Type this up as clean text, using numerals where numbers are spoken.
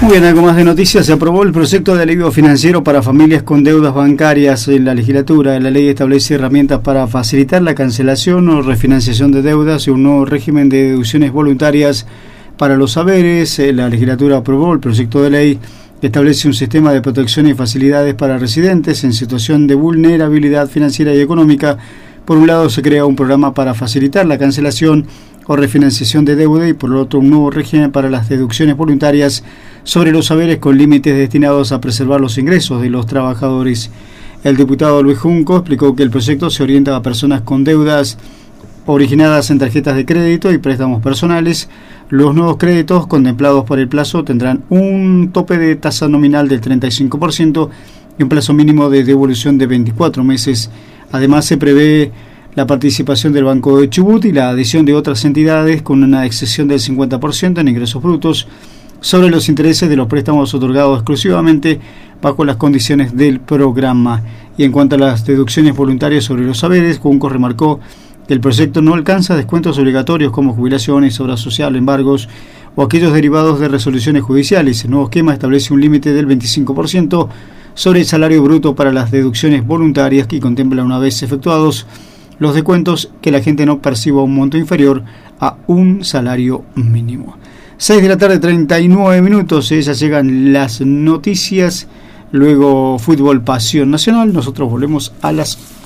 Muy bien, algo más de noticias. Se aprobó el proyecto de alivio financiero para familias con deudas bancarias en la legislatura. La ley establece herramientas para facilitar la cancelación o refinanciación de deudas y un nuevo régimen de deducciones voluntarias para los haberes. La legislatura aprobó el proyecto de ley que establece un sistema de protección y facilidades para residentes en situación de vulnerabilidad financiera y económica. Por un lado, se crea un programa para facilitar la cancelación o refinanciación de deuda y por el otro un nuevo régimen para las deducciones voluntarias sobre los haberes con límites destinados a preservar los ingresos de los trabajadores. El diputado Luis Junco explicó que el proyecto se orienta a personas con deudas originadas en tarjetas de crédito y préstamos personales. Los nuevos créditos contemplados por el plazo tendrán un tope de tasa nominal del 35% y un plazo mínimo de devolución de 24 meses. Además, se prevé la participación del Banco de Chubut y la adhesión de otras entidades con una excesión del 50% en ingresos brutos sobre los intereses de los préstamos otorgados exclusivamente bajo las condiciones del programa. Y en cuanto a las deducciones voluntarias sobre los haberes, Junco remarcó que el proyecto no alcanza descuentos obligatorios como jubilaciones, obra social, embargos o aquellos derivados de resoluciones judiciales. El nuevo esquema establece un límite del 25% sobre el salario bruto para las deducciones voluntarias y contempla, una vez efectuados los descuentos, que la gente no perciba un monto inferior a un salario mínimo. 6 de la tarde, 39 minutos. Ya llegan las noticias. Luego Fútbol Pasión Nacional. Nosotros volvemos a las